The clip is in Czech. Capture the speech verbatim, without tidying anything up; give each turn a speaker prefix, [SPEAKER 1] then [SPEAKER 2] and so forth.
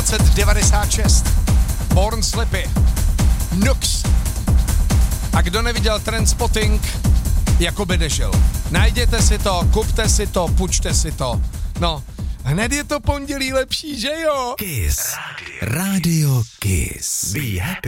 [SPEAKER 1] dvacet devadesát šest. Born Slippy. Nux. A kdo neviděl Trainspotting, jako by nešel. Najděte si to, kupte si to, půjčte si to. No, hned je to pondělí lepší, že jo?
[SPEAKER 2] Kiss. Radio Kiss. Be happy.